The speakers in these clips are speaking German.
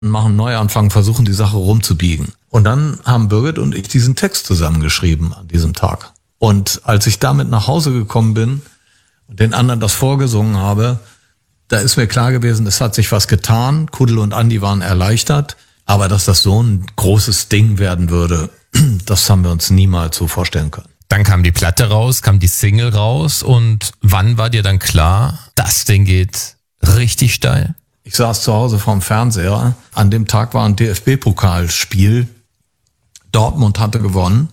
machen einen Neuanfang, versuchen die Sache rumzubiegen. Und dann haben Birgit und ich diesen Text zusammengeschrieben an diesem Tag. Und als ich damit nach Hause gekommen bin und den anderen das vorgesungen habe, da ist mir klar gewesen, es hat sich was getan. Kuddel und Andi waren erleichtert. Aber dass das so ein großes Ding werden würde, das haben wir uns niemals so vorstellen können. Dann kam die Platte raus, kam die Single raus. Und wann war dir dann klar, das Ding geht richtig steil? Ich saß zu Hause vorm Fernseher. An dem Tag war ein DFB-Pokalspiel. Dortmund hatte gewonnen.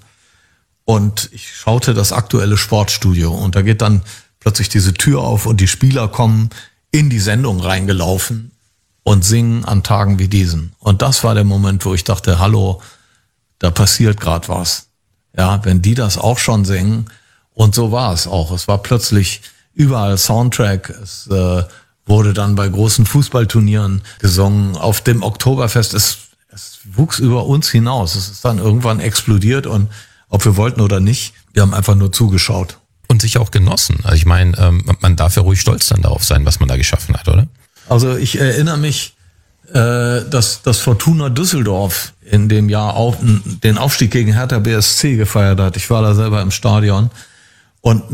Und ich schaute das aktuelle Sportstudio. Und da geht dann plötzlich diese Tür auf und die Spieler kommen in die Sendung reingelaufen und singen an Tagen wie diesen. Und das war der Moment, wo ich dachte, hallo, da passiert gerade was. Ja, wenn die das auch schon singen. Und so war es auch. Es war plötzlich überall Soundtrack. Es wurde dann bei großen Fußballturnieren gesungen. Auf dem Oktoberfest, es wuchs über uns hinaus. Es ist dann irgendwann explodiert und ob wir wollten oder nicht, wir haben einfach nur zugeschaut. Und sich auch genossen. Also ich meine, man darf ja ruhig stolz dann darauf sein, was man da geschaffen hat, oder? Also ich erinnere mich, dass Fortuna Düsseldorf in dem Jahr auch den Aufstieg gegen Hertha BSC gefeiert hat. Ich war da selber im Stadion. Und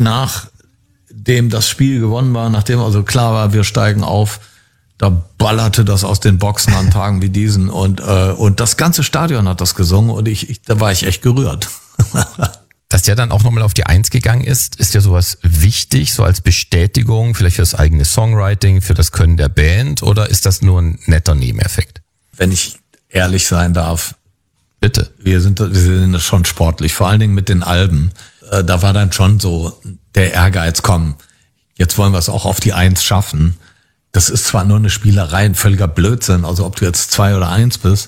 nachdem das Spiel gewonnen war, nachdem also klar war, wir steigen auf, da ballerte das aus den Boxen an Tagen wie diesen. Und das ganze Stadion hat das gesungen und da war ich echt gerührt. Dass der dann auch nochmal auf die 1 gegangen ist ja sowas wichtig, so als Bestätigung, vielleicht für das eigene Songwriting, für das Können der Band, oder ist das nur ein netter Nebeneffekt? Wenn ich ehrlich sein darf. Bitte. Wir sind schon sportlich, vor allen Dingen mit den Alben. Da war dann schon so der Ehrgeiz, komm, jetzt wollen wir es auch auf die 1 schaffen. Das ist zwar nur eine Spielerei, ein völliger Blödsinn, also ob du jetzt 2 oder 1 bist,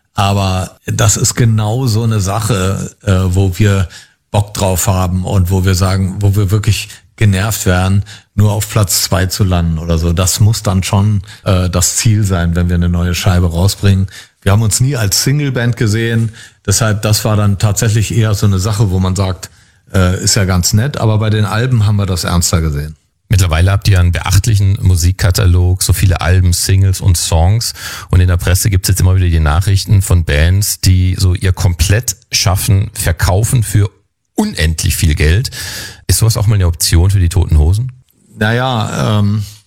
aber das ist genau so eine Sache, wo wir Bock drauf haben und wo wir sagen, wo wir wirklich genervt werden, nur auf Platz 2 zu landen oder so. Das muss dann schon das Ziel sein, wenn wir eine neue Scheibe rausbringen. Wir haben uns nie als Singleband gesehen, deshalb das war dann tatsächlich eher so eine Sache, wo man sagt, ist ja ganz nett, aber bei den Alben haben wir das ernster gesehen. Mittlerweile habt ihr einen beachtlichen Musikkatalog, so viele Alben, Singles und Songs. Und in der Presse gibt es jetzt immer wieder die Nachrichten von Bands, die so ihr komplett Schaffen verkaufen für unendlich viel Geld. Ist sowas auch mal eine Option für die Toten Hosen? Naja,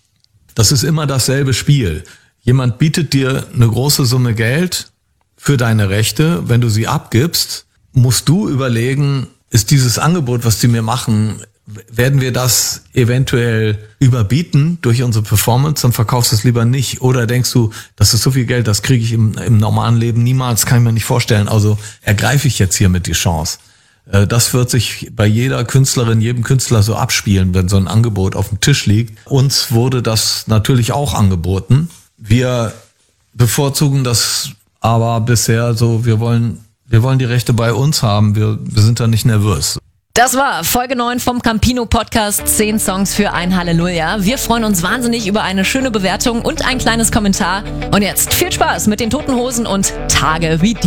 das ist immer dasselbe Spiel. Jemand bietet dir eine große Summe Geld für deine Rechte. Wenn du sie abgibst, musst du überlegen, ist dieses Angebot, was die mir machen, werden wir das eventuell überbieten durch unsere Performance, dann verkaufst du es lieber nicht. Oder denkst du, das ist so viel Geld, das kriege ich im normalen Leben niemals, kann ich mir nicht vorstellen. Also ergreife ich jetzt hiermit die Chance. Das wird sich bei jeder Künstlerin, jedem Künstler so abspielen, wenn so ein Angebot auf dem Tisch liegt. Uns wurde das natürlich auch angeboten. Wir bevorzugen das aber bisher so, wir wollen die Rechte bei uns haben. Wir sind da nicht nervös. Das war Folge 9 vom Campino Podcast, 10 Songs für ein Halleluja. Wir freuen uns wahnsinnig über eine schöne Bewertung und ein kleines Kommentar. Und jetzt viel Spaß mit den Toten Hosen und Tage wie die.